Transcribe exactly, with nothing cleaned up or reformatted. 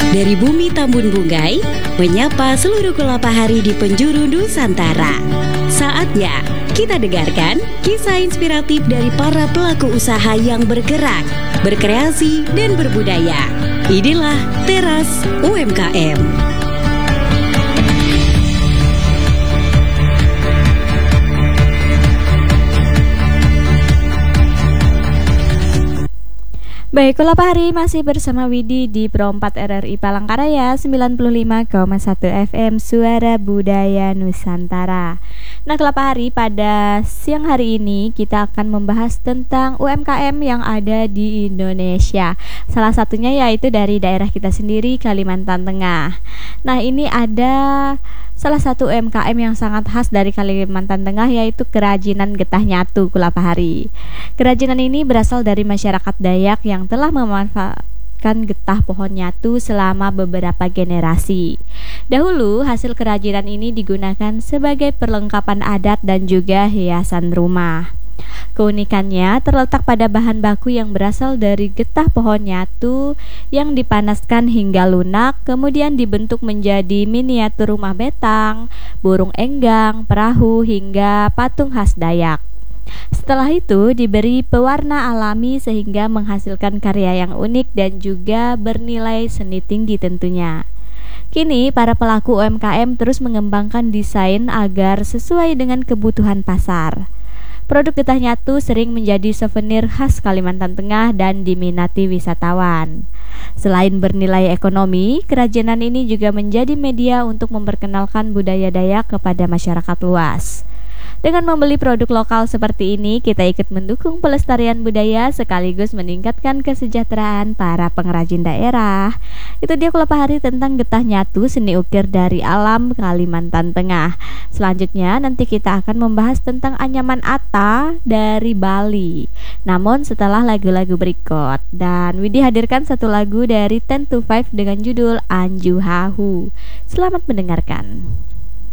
Dari bumi Tambun Bunggai, menyapa seluruh kelapa hari di penjuru Nusantara. Saatnya kita dengarkan kisah inspiratif dari para pelaku usaha yang bergerak, berkreasi, dan berbudaya. Inilah Teras U M K M. Baik, Kelapa Hari masih bersama Widi di Pro empat R R I Palangkaraya sembilan puluh lima koma satu F M Suara Budaya Nusantara. Nah, Kelapa Hari, pada siang hari ini kita akan membahas tentang U M K M yang ada di Indonesia. Salah satunya yaitu dari daerah kita sendiri, Kalimantan Tengah. Nah, ini ada salah satu U M K M yang sangat khas dari Kalimantan Tengah, yaitu kerajinan getah nyatu, Kelapa Hari. Kerajinan ini berasal dari masyarakat Dayak yang telah memanfaatkan getah pohon nyatu selama beberapa generasi. Dahulu, hasil kerajinan ini digunakan sebagai perlengkapan adat dan juga hiasan rumah. Keunikannya terletak pada bahan baku yang berasal dari getah pohon nyatu yang dipanaskan hingga lunak, kemudian dibentuk menjadi miniatur rumah betang, burung enggang, perahu, hingga patung khas Dayak. Setelah itu diberi pewarna alami sehingga menghasilkan karya yang unik dan juga bernilai seni tinggi tentunya. Kini para pelaku U M K M terus mengembangkan desain agar sesuai dengan kebutuhan pasar. Produk getah nyatu sering menjadi souvenir khas Kalimantan Tengah dan diminati wisatawan. Selain bernilai ekonomi, kerajinan ini juga menjadi media untuk memperkenalkan budaya Dayak kepada masyarakat luas. Dengan membeli produk lokal seperti ini, kita ikut mendukung pelestarian budaya sekaligus meningkatkan kesejahteraan para pengrajin daerah. Itu dia Kelapa Hari tentang getah nyatu, seni ukir dari alam Kalimantan Tengah. Selanjutnya nanti kita akan membahas tentang anyaman ata dari Bali. Namun setelah lagu-lagu berikut. Dan Widi hadirkan satu lagu dari Ten to Five dengan judul Anju Hahu. Selamat mendengarkan.